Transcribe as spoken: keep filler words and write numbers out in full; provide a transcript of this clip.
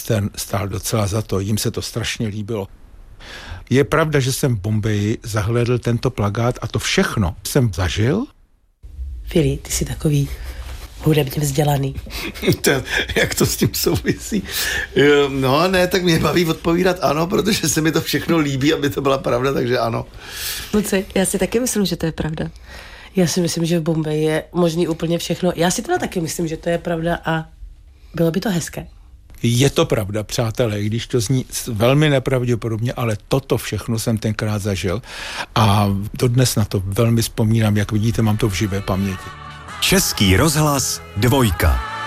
western stál docela za to, jim se to strašně líbilo. Je pravda, že jsem v Bombeji zahlédl tento plakát a to všechno jsem zažil. Fili, ty jsi takový hudebně vzdělaný. To, jak to s tím souvisí? No ne, tak mě baví odpovídat ano, protože se mi to všechno líbí, aby to byla pravda, takže ano. Luci, já si taky myslím, že to je pravda. Já si myslím, že v Bombeji je možný úplně všechno. Já si teda taky myslím, že to je pravda a bylo by to hezké. Je to pravda, přátelé, když to zní velmi nepravděpodobně, ale toto všechno jsem tenkrát zažil a dodnes na to velmi vzpomínám, jak vidíte, mám to v živé paměti. Český rozhlas dvojka.